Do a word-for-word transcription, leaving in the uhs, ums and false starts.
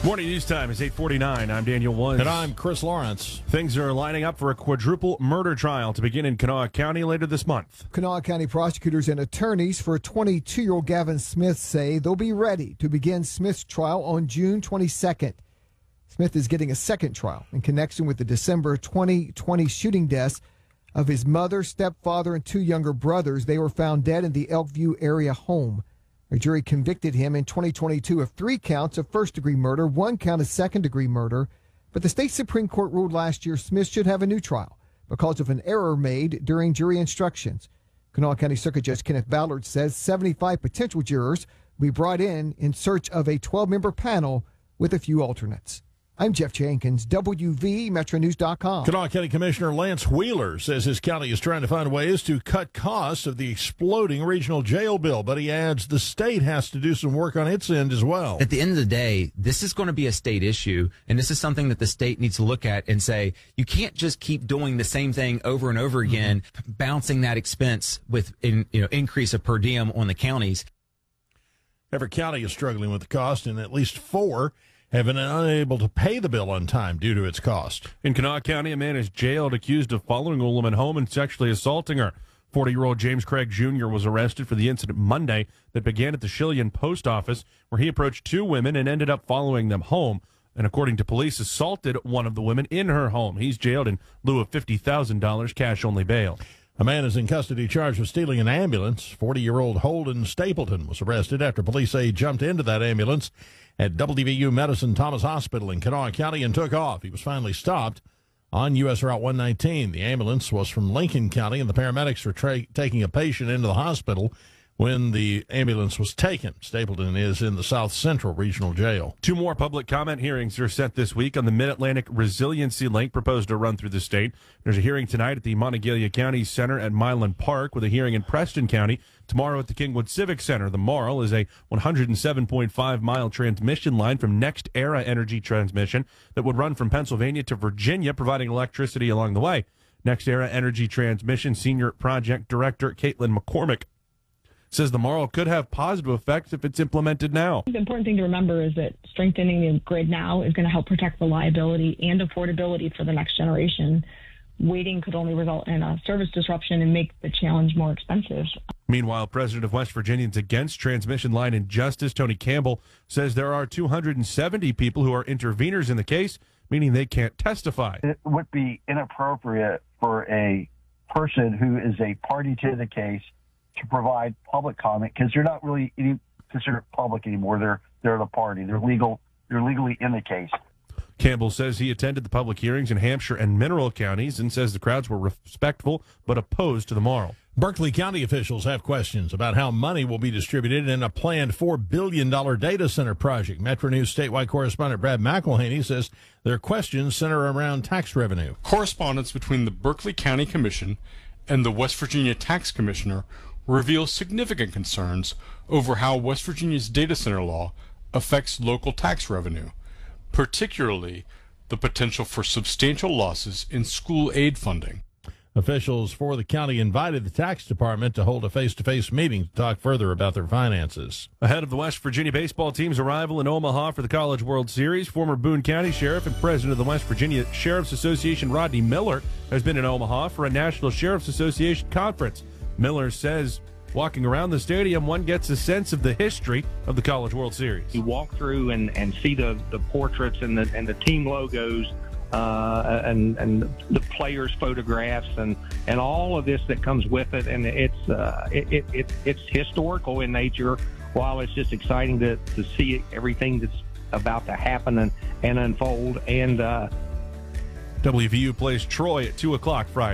Morning news time is eight forty-nine. I'm Daniel Woods. And I'm Chris Lawrence. Things are lining up for a quadruple murder trial to begin in Kanawha County later this month. Kanawha County prosecutors and attorneys for twenty-two-year-old Gavin Smith say they'll be ready to begin Smith's trial on June twenty-second. Smith is getting a second trial in connection with the December twenty twenty shooting deaths of his mother, stepfather, and two younger brothers. They were found dead in the Elkview area home. A jury convicted him in twenty twenty-two of three counts of first-degree murder, one count of second-degree murder. But the state Supreme Court ruled last year Smith should have a new trial because of an error made during jury instructions. Kanawha County Circuit Judge Kenneth Ballard says seventy-five potential jurors will be brought in in search of a twelve-member panel with a few alternates. I'm Jeff Jenkins, W V Metro News dot com. Kanawha County Commissioner Lance Wheeler says his county is trying to find ways to cut costs of the exploding regional jail bill, but he adds the state has to do some work on its end as well. At the end of the day, this is going to be a state issue, and this is something that the state needs to look at and say, you can't just keep doing the same thing over and over again, mm-hmm. bouncing that expense with in, you know, increase of per diem on the counties. Every county is struggling with the cost, and at least four have been unable to pay the bill on time due to its cost. In Kanawha County, a man is jailed accused of following a woman home and sexually assaulting her. forty-year-old James Craig Junior was arrested for the incident Monday that began at the Shillian post office, where he approached two women and ended up following them home, and according to police, assaulted one of the women in her home. He's jailed in lieu of fifty thousand dollars cash-only bail. A man is in custody charged with stealing an ambulance. forty-year-old Holden Stapleton was arrested after police say he jumped into that ambulance at W V U Medicine Thomas Hospital in Kanawha County and took off. He was finally stopped on U S Route one nineteen. The ambulance was from Lincoln County, and the paramedics were tra- taking a patient into the hospital when the ambulance was taken. Stapleton is in the South Central Regional Jail. Two more public comment hearings are set this week on the Mid-Atlantic Resiliency Link proposed to run through the state. There's a hearing tonight at the Monongalia County Center at Milan Park, with a hearing in Preston County tomorrow at the Kingwood Civic Center. The Marl is a one hundred seven point five mile transmission line from Next Era Energy Transmission that would run from Pennsylvania to Virginia, providing electricity along the way. Next Era Energy Transmission Senior Project Director Caitlin McCormick says the Marl could have positive effects if it's implemented now. The important thing to remember is that strengthening the grid now is going to help protect reliability and affordability for the next generation. Waiting could only result in a service disruption and make the challenge more expensive. Meanwhile, President of West Virginians Against Transmission Line Injustice, Tony Campbell, says there are two hundred seventy people who are interveners in the case, meaning they can't testify. It would be inappropriate for a person who is a party to the case to provide public comment, because they're not really any, considered public anymore. They're they're the party. They're legal. They're legally in the case. Campbell says he attended the public hearings in Hampshire and Mineral counties and says the crowds were respectful but opposed to the Marl. Berkeley County officials have questions about how money will be distributed in a planned four billion dollars data center project. Metro News statewide correspondent Brad McElhaney says their questions center around tax revenue. Correspondence between the Berkeley County Commission and the West Virginia Tax Commissioner reveals significant concerns over how West Virginia's data center law affects local tax revenue, particularly the potential for substantial losses in school aid funding. Officials for the county invited the tax department to hold a face-to-face meeting to talk further about their finances. Ahead of the West Virginia baseball team's arrival in Omaha for the College World Series, former Boone County Sheriff and President of the West Virginia Sheriff's Association, Rodney Miller, has been in Omaha for a National Sheriff's Association conference. Miller says walking around the stadium, one gets a sense of the history of the College World Series. You walk through and, and see the, the portraits and the and the team logos uh, and and the players' photographs and, and all of this that comes with it, and it's uh, it, it, it it's historical in nature. While it's just exciting to, to see everything that's about to happen and, and unfold. And uh, W V U plays Troy at two o'clock Friday.